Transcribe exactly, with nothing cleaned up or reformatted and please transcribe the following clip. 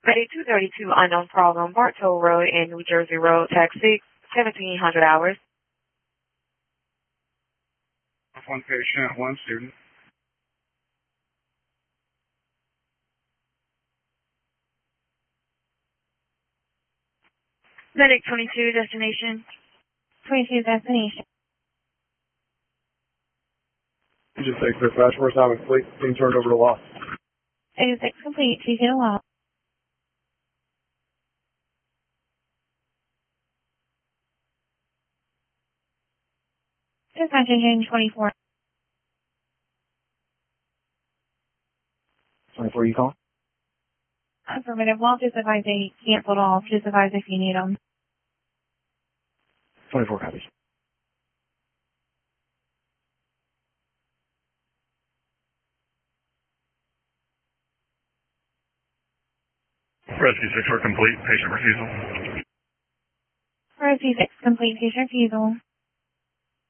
Ready two thirty-two unknown problem, Bartow Road and New Jersey Road, taxi, seventeen hundred hours. One patient, one student. Medic twenty-two, destination. twenty-two, destination. You just take the flash force out with fleet being turned over to law. eighty-six complete, please get a law. Dispatch engine twenty-four. twenty-four, you call? Affirmative. Well, just advise they canceled off. Just advise if you need them. twenty-four copies. Rescue six are complete. Patient refusal. Rescue six complete, patient refusal.